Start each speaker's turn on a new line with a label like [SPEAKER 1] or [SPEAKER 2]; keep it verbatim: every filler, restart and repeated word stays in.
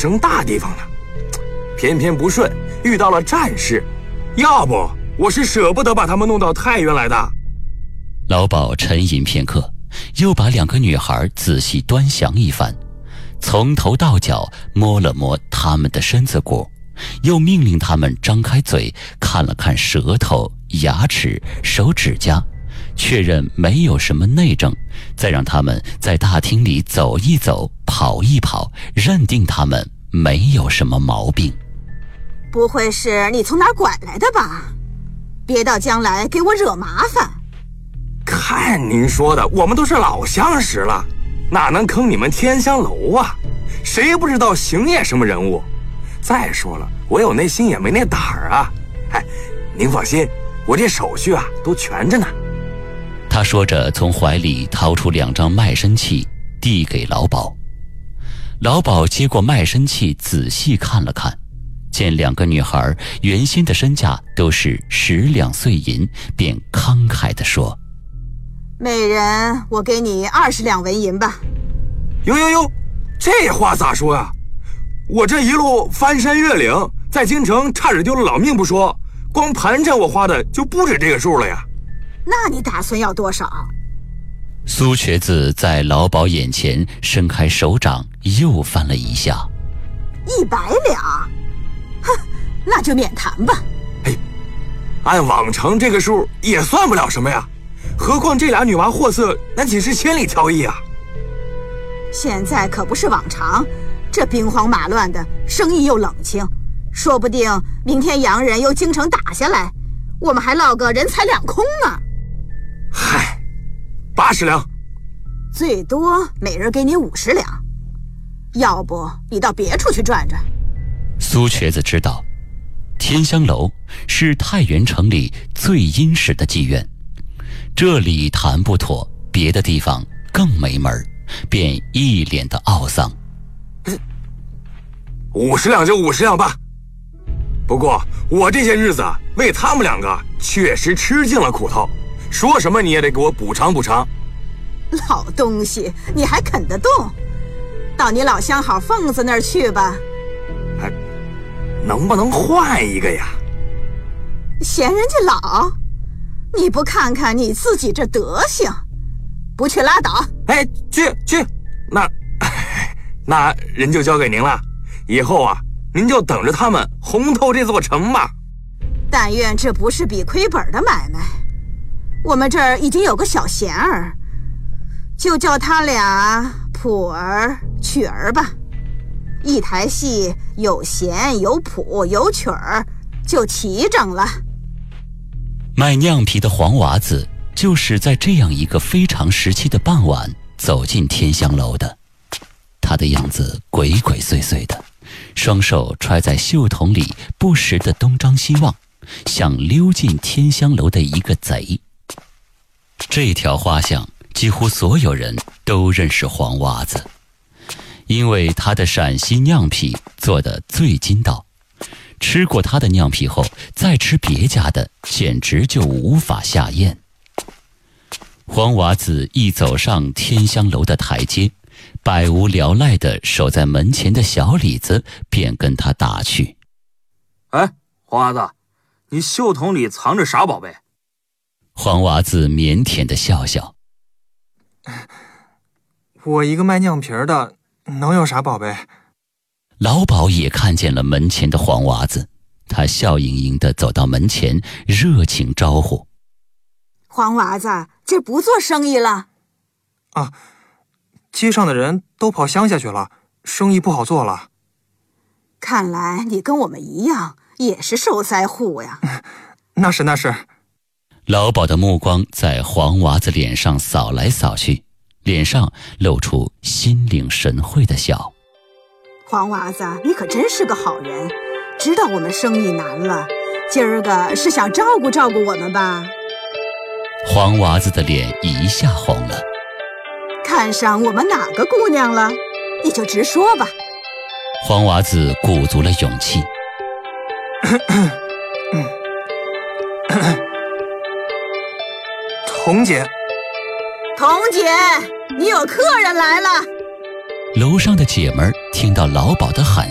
[SPEAKER 1] 城大地方呢，偏偏不顺，遇到了战事，要不我是舍不得把他们弄到太原来的。
[SPEAKER 2] 老鸨沉吟片刻，又把两个女孩仔细端详一番，从头到脚摸了摸她们的身子骨，又命令她们张开嘴看了看舌头、牙齿、手指甲，确认没有什么内症，再让他们在大厅里走一走、跑一跑，认定他们没有什么毛病。
[SPEAKER 3] 不会是你从哪儿拐来的吧？别到将来给我惹麻烦。
[SPEAKER 1] 看您说的，我们都是老相识了，哪能坑你们天香楼啊？谁不知道邢爷什么人物？再说了，我有那心也没那胆儿啊。哎，您放心，我这手续啊都全着呢。
[SPEAKER 2] 他说着，从怀里掏出两张卖身契，递给老鸨。老鸨接过卖身契，仔细看了看，见两个女孩原先的身价都是十两碎银，便慷慨地说：
[SPEAKER 3] 每人我给你二十两纹银吧。
[SPEAKER 1] 呦呦呦，这话咋说啊？我这一路翻山越岭，在京城差点丢了老命不说，光盘缠我花的就不止这个数了呀。
[SPEAKER 3] 那你打算要多少？
[SPEAKER 2] 苏瘸子在老鸨眼前伸开手掌，又翻了一下。
[SPEAKER 3] 一百两？哼，那就免谈吧。
[SPEAKER 1] 哎，按往常这个数也算不了什么呀，何况这俩女娃货色那岂是千里挑一啊。
[SPEAKER 3] 现在可不是往常，这兵荒马乱的，生意又冷清，说不定明天洋人由京城打下来，我们还落个人财两空呢。
[SPEAKER 1] 嗨，八十两，
[SPEAKER 3] 最多每人给你五十两，要不你到别处去转转。
[SPEAKER 2] 苏瘸子知道，天香楼是太原城里最殷实的妓院，这里谈不妥，别的地方更没门，便一脸的懊丧。
[SPEAKER 1] 五十两就五十两吧，不过我这些日子为他们两个确实吃尽了苦头，说什么你也得给我补偿补偿。
[SPEAKER 3] 老东西，你还啃得动？到你老相好凤子那儿去吧。
[SPEAKER 1] 哎，能不能换一个呀？
[SPEAKER 3] 嫌人家老，你不看看你自己这德行，不去拉倒。
[SPEAKER 1] 哎，去去，那那人就交给您了。以后啊，您就等着他们红透这座城吧。
[SPEAKER 3] 但愿这不是笔亏本的买卖。我们这儿已经有个小贤儿，就叫他俩谱儿曲儿吧。一台戏有弦有谱有曲儿，就齐整了。
[SPEAKER 2] 卖酿皮的黄娃子就是在这样一个非常时期的傍晚走进天香楼的。他的样子鬼鬼祟祟的，双手揣在袖筒里，不时地东张西望，像溜进天香楼的一个贼。这条花巷几乎所有人都认识黄娃子，因为他的陕西酿皮做得最筋道，吃过他的酿皮后，再吃别家的简直就无法下咽。黄娃子一走上天香楼的台阶，百无聊赖地守在门前的小李子便跟他打趣：
[SPEAKER 4] 哎，黄娃子，你袖筒里藏着啥宝贝？
[SPEAKER 2] 黄娃子腼腆地笑笑：
[SPEAKER 5] 我一个卖酿皮的能有啥宝贝？
[SPEAKER 2] 老鸨也看见了门前的黄娃子，他笑盈盈地走到门前，热情招呼：
[SPEAKER 3] 黄娃子，今儿不做生意了？
[SPEAKER 5] 啊，街上的人都跑乡下去了，生意不好做了。
[SPEAKER 3] 看来你跟我们一样，也是受灾户呀。
[SPEAKER 5] 那是那是。
[SPEAKER 2] 老鸨的目光在黄娃子脸上扫来扫去，脸上露出心领神会的笑。
[SPEAKER 3] 黄娃子，你可真是个好人，知道我们生意难了，今儿个是想照顾照顾我们吧？
[SPEAKER 2] 黄娃子的脸一下红了。
[SPEAKER 3] 看上我们哪个姑娘了？你就直说吧。
[SPEAKER 2] 黄娃子鼓足了勇气。
[SPEAKER 5] 童姐，
[SPEAKER 3] 童姐，你有客人来了。
[SPEAKER 2] 楼上的姐们儿听到老鸨的喊